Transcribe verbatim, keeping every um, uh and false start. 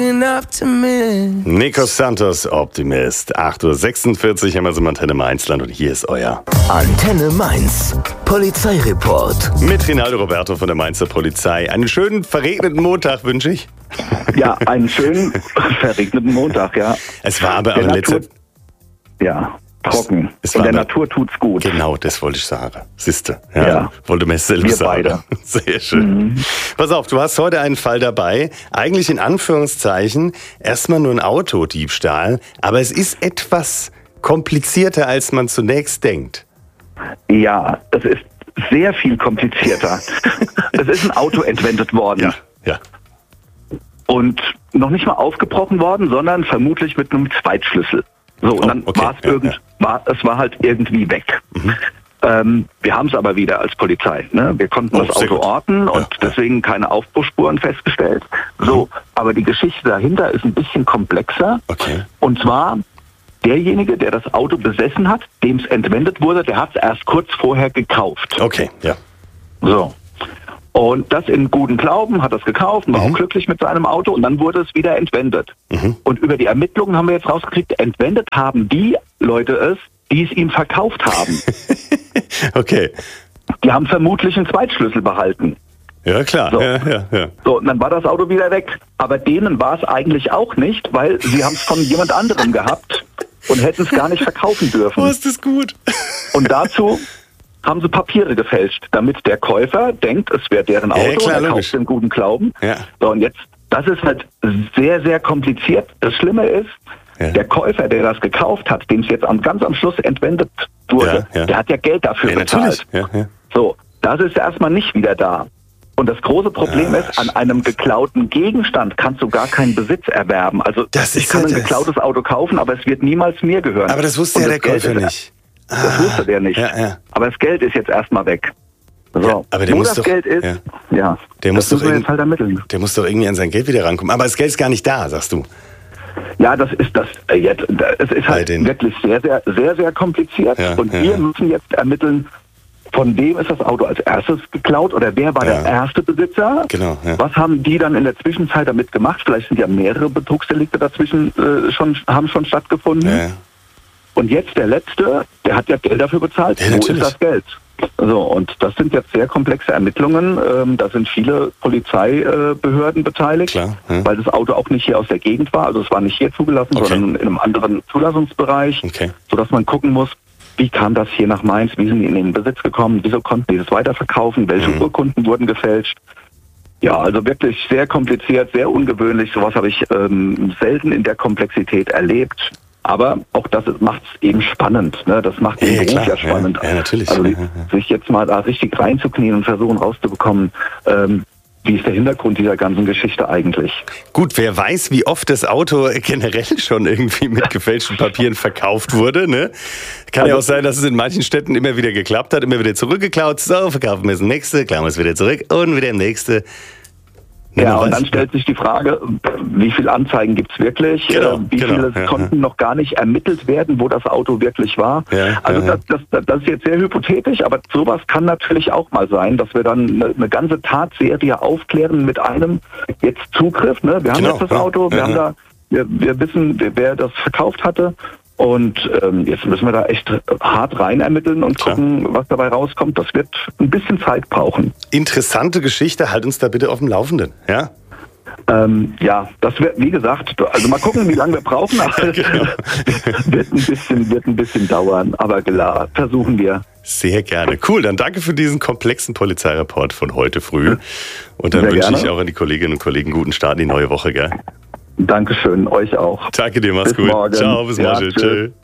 an optimist. Nico Santos, Optimist. acht Uhr sechsundvierzig haben wir so Antenne Mainzland und hier ist euer Antenne Mainz. Polizeireport. mit Rinaldo Roberto von der Mainzer Polizei. Einen schönen verregneten Montag wünsche ich. Ja, einen schönen verregneten Montag, ja. Es war aber Der in letzter Natur, ja, trocken. Es Und war der aber- Natur tut's gut. Genau, das wollte ich sagen. Siehste, ja, Ja. wollte mir selber Wir sagen. beide. Sehr schön. Mhm. Pass auf, du hast heute einen Fall dabei. Eigentlich in Anführungszeichen erstmal nur ein Autodiebstahl, aber es ist etwas komplizierter, als man zunächst denkt. Ja, es ist sehr viel komplizierter. Es ist ein Auto entwendet worden. Ja, ja. Und noch nicht mal aufgebrochen worden, sondern vermutlich mit einem Zweitschlüssel. So, und Oh, dann okay. war es Ja, irgend, ja. war, es war halt irgendwie weg. Mhm. Ähm, wir haben es aber wieder als Polizei. Ne? Wir konnten Oh, das sehr Auto gut. orten und Ja, ja. deswegen keine Aufbruchsspuren festgestellt. So, aber die Geschichte dahinter ist ein bisschen komplexer. Okay. Und zwar derjenige, der das Auto besessen hat, dem es entwendet wurde, der hat es erst kurz vorher gekauft. Okay, ja. So. Und das in guten Glauben, hat das gekauft und war auch glücklich mit seinem Auto und dann wurde es wieder entwendet. Und über die Ermittlungen haben wir jetzt rausgekriegt, entwendet haben die Leute es, die es ihm verkauft haben. Okay. Die haben vermutlich einen Zweitschlüssel behalten. Ja, klar. So. Ja, ja, ja. So, und dann war das Auto wieder weg. Aber denen war es eigentlich auch nicht, weil sie haben es von jemand anderem gehabt und hätten es gar nicht verkaufen dürfen. Oh, ist das gut. Und dazu haben sie Papiere gefälscht, damit der Käufer denkt, es wäre deren Auto Ja, ja, klar, und er logisch. kauft im guten Glauben. Ja. So, und jetzt, das ist halt sehr, sehr kompliziert. Das Schlimme ist, Ja. der Käufer, der das gekauft hat, dem es jetzt am, ganz am Schluss entwendet wurde, Ja, ja. der hat ja Geld dafür Ja, bezahlt. natürlich. Ja, ja. So, das ist erstmal nicht wieder da. Und das große Problem Ah, ist, an einem geklauten Gegenstand kannst du gar keinen Besitz erwerben. Also Das ich ist kann ja ein das. geklautes Auto kaufen, aber es wird niemals mir gehören. Aber das wusste Und ja der Geld Käufer ist- nicht. Das wusste der nicht. Ja, ja. Aber das Geld ist jetzt erstmal weg. So. Ja, aber der Wo muss das doch- Geld ist, ja. ja, Der muss das doch müssen wir irgend- jetzt halt ermitteln. Der muss doch irgendwie an sein Geld wieder rankommen. Aber das Geld ist gar nicht da, sagst du. Ja, das ist das äh, jetzt. Es ist Bei halt den- wirklich sehr, sehr, sehr, sehr kompliziert. Ja, und ja, wir ja. müssen jetzt ermitteln, von wem ist das Auto als erstes geklaut oder wer war Ja. der erste Besitzer? Genau, ja. Was haben die dann in der Zwischenzeit damit gemacht? Vielleicht sind ja mehrere Betrugsdelikte dazwischen äh, schon haben schon stattgefunden. Ja, ja. Und jetzt der letzte, der hat ja Geld dafür bezahlt. Ja, Wo natürlich. ist das Geld? So, und das sind jetzt sehr komplexe Ermittlungen. Ähm, da sind viele Polizeibehörden äh, beteiligt, Klar, ja. weil das Auto auch nicht hier aus der Gegend war. Also es war nicht hier zugelassen, Okay. sondern in einem anderen Zulassungsbereich, Okay. sodass man gucken muss, wie kam das hier nach Mainz, wie sind die in den Besitz gekommen, wieso konnten die das weiterverkaufen, welche Mhm. Urkunden wurden gefälscht. Ja, also wirklich sehr kompliziert, sehr ungewöhnlich. Sowas habe ich ähm, selten in der Komplexität erlebt. Aber auch das macht es eben spannend. Ne? Das macht den Ja, ja, Beruf klar. ja spannend. Ja, ja, natürlich. Also Ja, ja, ja. sich jetzt mal da richtig reinzuknien und versuchen rauszubekommen, ähm, wie ist der Hintergrund dieser ganzen Geschichte eigentlich. Gut, wer weiß, wie oft das Auto generell schon irgendwie mit gefälschten Papieren verkauft wurde, ne? Kann ja auch Also- sein, dass es in manchen Städten immer wieder geklappt hat, immer wieder zurückgeklaut. So, verkaufen wir das nächste, klauen wir es wieder zurück und wieder im nächste. Ne, Ja, man und weiß- dann stellt sich die Frage, wie viele Anzeigen gibt's wirklich? Genau, Äh, wie genau, viele ja, konnten noch gar nicht ermittelt werden, wo das Auto wirklich war? Ja, also ja, ja. Das, das, das ist jetzt sehr hypothetisch, aber sowas kann natürlich auch mal sein, dass wir dann eine, eine ganze Tatserie aufklären mit einem jetzt Zugriff. Ne? Wir haben Genau, jetzt das ja, Auto, wir ja, haben ja. da, wir, wir wissen, wer- wer das verkauft hatte. Und ähm, jetzt müssen wir da echt hart rein ermitteln und Klar. gucken, was dabei rauskommt. Das wird ein bisschen Zeit brauchen. Interessante Geschichte, halt uns da bitte auf dem Laufenden, ja? Ähm, ja, das wird, wie gesagt, also mal gucken, wie lange wir brauchen. Aber Genau. wird ein bisschen, wird ein bisschen dauern, aber klar, versuchen wir. Sehr gerne. Cool, dann danke für diesen komplexen Polizeireport von heute früh. Und dann Sehr wünsche ich gerne. auch an die Kolleginnen und Kollegen guten Start in die neue Woche, gell? Dankeschön, euch auch. Danke dir, mach's Bis gut. morgen. Ciao, bis Ja, morgen. tschüss. Tschö.